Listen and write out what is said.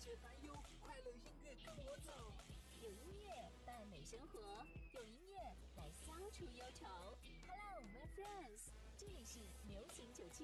节烦忧，快乐音乐跟我走。 有音乐伴美生活，用音乐来消除忧愁。Hello, my friends， 这里是流行97